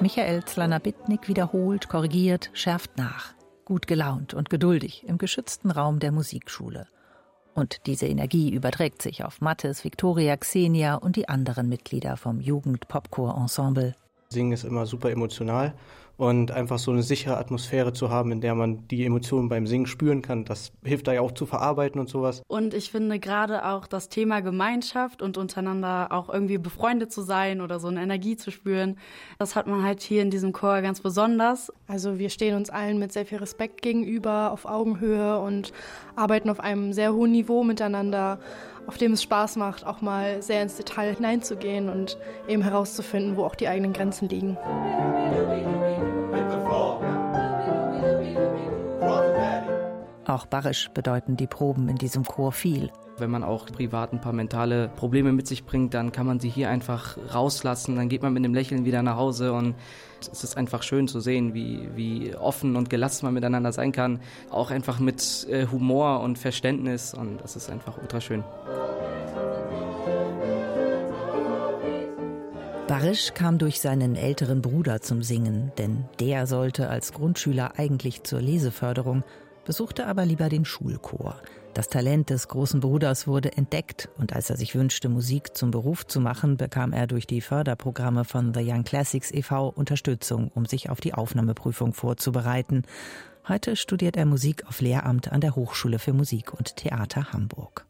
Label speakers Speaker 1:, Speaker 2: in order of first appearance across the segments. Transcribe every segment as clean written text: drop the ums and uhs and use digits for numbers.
Speaker 1: Michael Zlanabitnik wiederholt, korrigiert, schärft nach. Gut gelaunt und geduldig im geschützten Raum der Musikschule. Und diese Energie überträgt sich auf Mathis, Viktoria, Xenia und die anderen Mitglieder vom Jugend-Popchor-Ensemble.
Speaker 2: Singen ist immer super emotional und einfach so eine sichere Atmosphäre zu haben, in der man die Emotionen beim Singen spüren kann, das hilft da ja auch zu verarbeiten und sowas.
Speaker 3: Und ich finde gerade auch das Thema Gemeinschaft und untereinander auch irgendwie befreundet zu sein oder so eine Energie zu spüren, das hat man halt hier in diesem Chor ganz besonders.
Speaker 4: Also wir stehen uns allen mit sehr viel Respekt gegenüber, auf Augenhöhe und arbeiten auf einem sehr hohen Niveau miteinander, auf dem es Spaß macht, auch mal sehr ins Detail hineinzugehen und eben herauszufinden, wo auch die eigenen Grenzen liegen.
Speaker 1: Auch barrisch bedeuten die Proben in diesem Chor viel.
Speaker 5: Wenn man auch privat ein paar mentale Probleme mit sich bringt, dann kann man sie hier einfach rauslassen. Dann geht man mit einem Lächeln wieder nach Hause und es ist einfach schön zu sehen, wie offen und gelassen man miteinander sein kann. Auch einfach mit Humor und Verständnis und das ist einfach ultra schön.
Speaker 1: Barrisch kam durch seinen älteren Bruder zum Singen, denn der sollte als Grundschüler eigentlich zur Leseförderung, besuchte aber lieber den Schulchor. Das Talent des großen Bruders wurde entdeckt und als er sich wünschte, Musik zum Beruf zu machen, bekam er durch die Förderprogramme von The Young Classics e.V. Unterstützung, um sich auf die Aufnahmeprüfung vorzubereiten. Heute studiert er Musik auf Lehramt an der Hochschule für Musik und Theater Hamburg.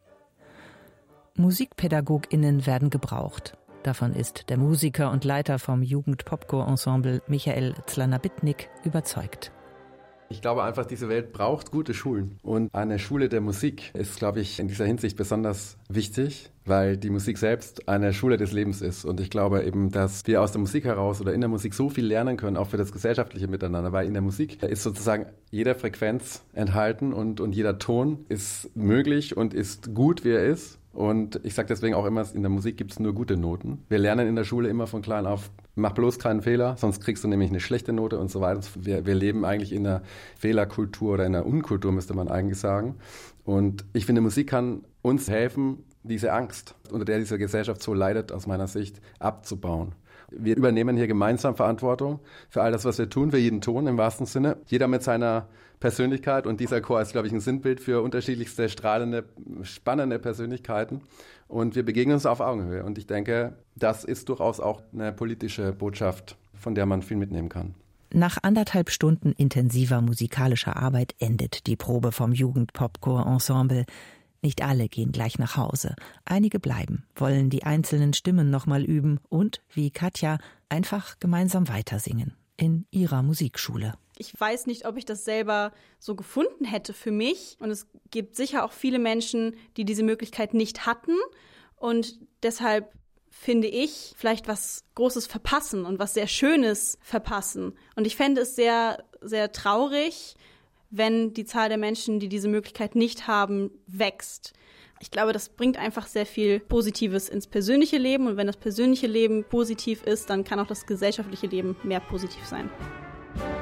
Speaker 1: MusikpädagogInnen werden gebraucht. Davon ist der Musiker und Leiter vom Jugend-Popchor-Ensemble Michael Zlanabitnik überzeugt.
Speaker 6: Ich glaube einfach, diese Welt braucht gute Schulen. Und eine Schule der Musik ist, glaube ich, in dieser Hinsicht besonders wichtig, weil die Musik selbst eine Schule des Lebens ist. Und ich glaube eben, dass wir aus der Musik heraus oder in der Musik so viel lernen können, auch für das gesellschaftliche Miteinander. Weil in der Musik ist sozusagen jede Frequenz enthalten und jeder Ton ist möglich und ist gut, wie er ist. Und ich sage deswegen auch immer, in der Musik gibt es nur gute Noten. Wir lernen in der Schule immer von klein auf, mach bloß keinen Fehler, sonst kriegst du nämlich eine schlechte Note und so weiter. Wir leben eigentlich in einer Fehlerkultur oder in einer Unkultur, müsste man eigentlich sagen. Und ich finde, Musik kann uns helfen, diese Angst, unter der diese Gesellschaft so leidet, aus meiner Sicht, abzubauen. Wir übernehmen hier gemeinsam Verantwortung für all das, was wir tun, für jeden Ton im wahrsten Sinne. Jeder mit seiner Persönlichkeit und dieser Chor ist, glaube ich, ein Sinnbild für unterschiedlichste, strahlende, spannende Persönlichkeiten. Und wir begegnen uns auf Augenhöhe. Und ich denke, das ist durchaus auch eine politische Botschaft, von der man viel mitnehmen kann.
Speaker 1: Nach 1,5 Stunden intensiver musikalischer Arbeit endet die Probe vom Jugend-Popchor-Ensemble. Nicht alle gehen gleich nach Hause. Einige bleiben, wollen die einzelnen Stimmen nochmal üben und, wie Katja, einfach gemeinsam weitersingen. In ihrer Musikschule.
Speaker 7: Ich weiß nicht, ob ich das selber so gefunden hätte für mich. Und es gibt sicher auch viele Menschen, die diese Möglichkeit nicht hatten. Und deshalb finde ich, vielleicht was Großes verpassen und was sehr Schönes verpassen. Und ich fände es sehr, sehr traurig, wenn die Zahl der Menschen, die diese Möglichkeit nicht haben, wächst. Ich glaube, das bringt einfach sehr viel Positives ins persönliche Leben. Und wenn das persönliche Leben positiv ist, dann kann auch das gesellschaftliche Leben mehr positiv sein.